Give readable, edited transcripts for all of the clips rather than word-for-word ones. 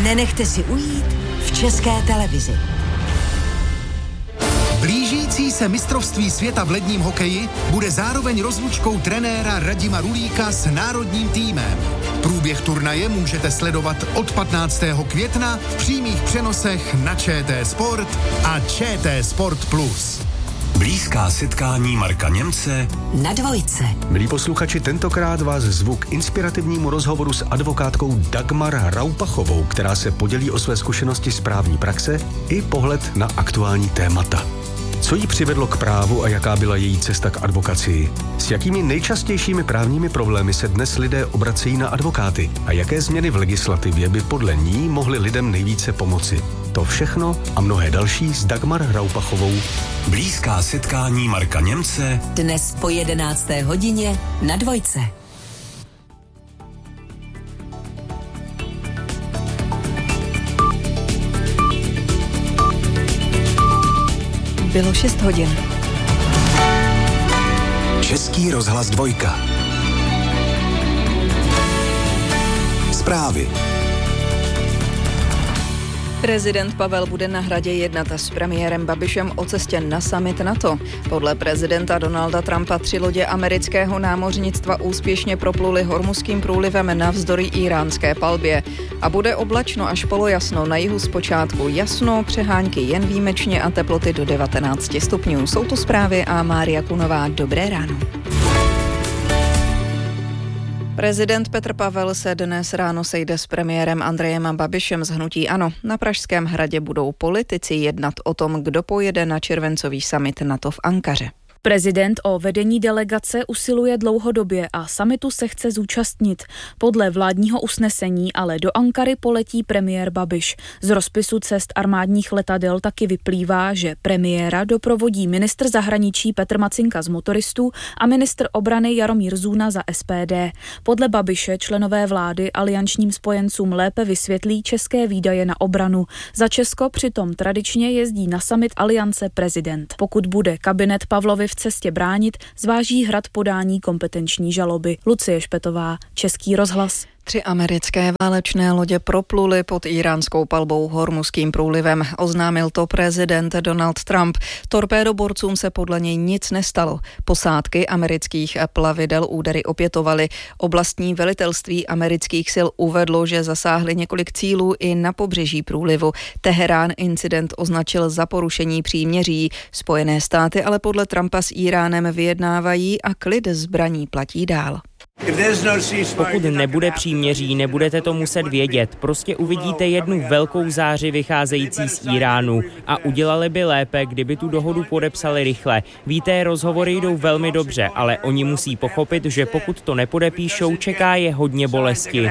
Nenechte si ujít v České televizi. Blížící se mistrovství světa v ledním hokeji bude zároveň rozlučkou trenéra Radima Rulíka s národním týmem. Průběh turnaje můžete sledovat od 15. května v přímých přenosech na ČT Sport a ČT Sport Plus. Blízká setkání Marka Němce na Dvojce. Milí posluchači, tentokrát vás zvu k inspirativnímu rozhovoru s advokátkou Dagmar Raupachovou, která se podělí o své zkušenosti z právní praxe i pohled na aktuální témata. Co jí přivedlo k právu a jaká byla její cesta k advokacii? S jakými nejčastějšími právními problémy se dnes lidé obracejí na advokáty? A jaké změny v legislativě by podle ní mohly lidem nejvíce pomoci? To všechno a mnohé další s Dagmar Raupachovou. Blízká setkání Marka Němce dnes po 11. hodině na Dvojce. Bylo 6 hodin. Český rozhlas Dvojka. Zprávy. Prezident Pavel bude na Hradě jednat s premiérem Babišem o cestě na summit NATO. Podle prezidenta Donalda Trumpa 3 lodě amerického námořnictva úspěšně propluly Hormuzským průlivem navzdory íránské palbě. A bude oblačno až polojasno, na jihu zpočátku jasno, přehánky jen výjimečně a teploty do 19 stupňů. Jsou to zprávy a Mária Kunová. Dobré ráno. Prezident Petr Pavel se dnes ráno sejde s premiérem Andrejem Babišem z hnutí ANO. Na Pražském hradě budou politici jednat o tom, kdo pojede na červencový summit NATO v Ankaře. Prezident o vedení delegace usiluje dlouhodobě a summitu se chce zúčastnit. Podle vládního usnesení ale do Ankary poletí premiér Babiš. Z rozpisu cest armádních letadel taky vyplývá, že premiéra doprovodí ministr zahraničí Petr Macinka z Motoristů a ministr obrany Jaromír Zůna za SPD. Podle Babiše členové vlády aliančním spojencům lépe vysvětlí české výdaje na obranu. Za Česko přitom tradičně jezdí na summit aliance prezident. Pokud bude kabinet Pavlovi v cestě bránit, zváží Hrad podání kompetenční žaloby. Lucie Špetová, Český rozhlas. 3 americké válečné lodě propluly pod íránskou palbou Hormuzským průlivem. Oznámil to prezident Donald Trump. Torpédoborcům se podle něj nic nestalo. Posádky amerických plavidel údery opětovaly. Oblastní velitelství amerických sil uvedlo, že zasáhly několik cílů i na pobřeží průlivu. Teherán incident označil za porušení příměří. Spojené státy ale podle Trumpa s Íránem vyjednávají a klid zbraní platí dál. Pokud nebude příměří, nebudete to muset vědět. Prostě uvidíte jednu velkou záři vycházející z Iránu a udělali by lépe, kdyby tu dohodu podepsali rychle. Víte, rozhovory jdou velmi dobře, ale oni musí pochopit, že pokud to nepodepíšou, čeká je hodně bolesti.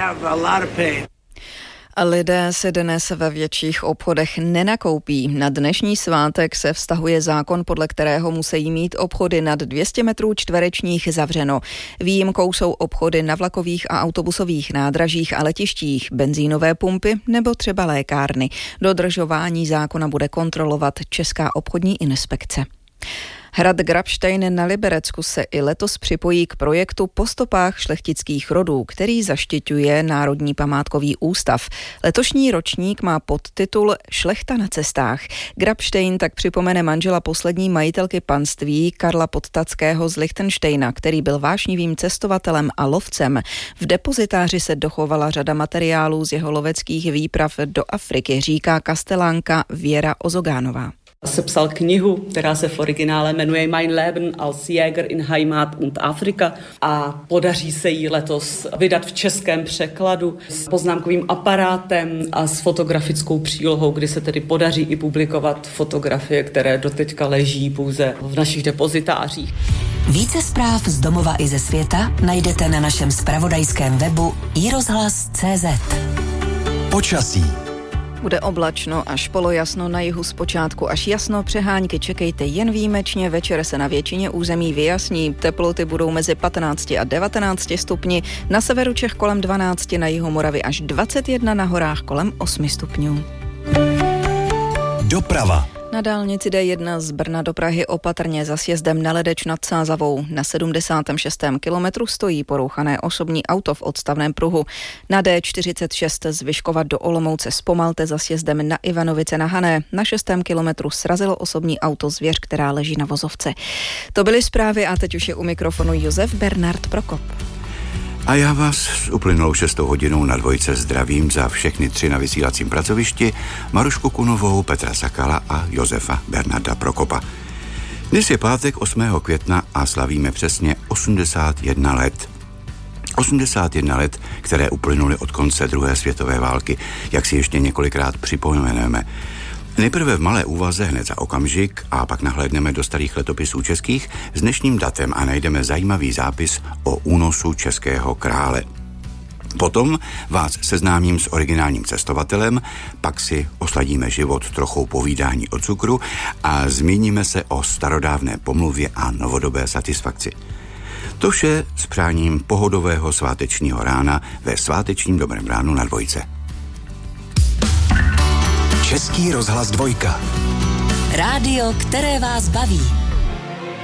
Lidé se dnes ve větších obchodech nenakoupí. Na dnešní svátek se vztahuje zákon, podle kterého musí mít obchody nad 200 metrů čtverečních zavřeno. Výjimkou jsou obchody na vlakových a autobusových nádražích a letištích, benzínové pumpy nebo třeba lékárny. Dodržování zákona bude kontrolovat Česká obchodní inspekce. Hrad Grabštejn na Liberecku se i letos připojí k projektu Po stopách šlechtických rodů, který zaštiťuje Národní památkový ústav. Letošní ročník má podtitul Šlechta na cestách. Grabštejn tak připomene manžela poslední majitelky panství Karla Podtatského z Lichtenštejna, který byl vášnivým cestovatelem a lovcem. V depozitáři se dochovala řada materiálů z jeho loveckých výprav do Afriky, říká kastelánka Věra Ozogánová. Sepsal knihu, která se v originále jmenuje Mein Leben als Jäger in Heimat und Afrika a podaří se jí letos vydat v českém překladu s poznámkovým aparátem a s fotografickou přílohou, kdy se tedy podaří i publikovat fotografie, které doteďka leží pouze v našich depozitářích. Více zpráv z domova i ze světa najdete na našem zpravodajském webu iRozhlas.cz. Počasí. Bude oblačno až polojasno, na jihu zpočátku až jasno, přehánky čekejte jen výjimečně, večer se na většině území vyjasní, teploty budou mezi 15 a 19 stupni, na severu Čech kolem 12, na jihu Moravy až 21, na horách kolem 8 stupňů. Doprava. Na dálnici D1 z Brna do Prahy opatrně za sjezdem na Ledeč nad Sázavou. Na 76. kilometru stojí porouchané osobní auto v odstavném pruhu. Na D46 z Vyškova do Olomouce zpomalte za sjezdem na Ivanovice na Hané. Na 6. kilometru srazilo osobní auto zvěř, která leží na vozovce. To byly zprávy a teď už je u mikrofonu Josef Bernard Prokop. A já vás s uplynulou 6. hodinou na Dvojce zdravím za všechny 3 na vysílacím pracovišti, Marušku Kunovou, Petra Sakala a Josefa Bernarda Prokopa. Dnes je pátek 8. května a slavíme přesně 81 let. 81 let, které uplynuly od konce druhé světové války, jak si ještě několikrát připomeneme. Nejprve v malé úvaze hned za okamžik a pak nahlédneme do starých letopisů českých s dnešním datem a najdeme zajímavý zápis o únosu českého krále. Potom vás seznámím s originálním cestovatelem, pak si osladíme život trochou povídání o cukru a zmíníme se o starodávné pomluvě a novodobé satisfakci. To vše s přáním pohodového svátečního rána ve svátečním Dobrém ránu na Dvojce. Český rozhlas Dvojka. Rádio, které vás baví.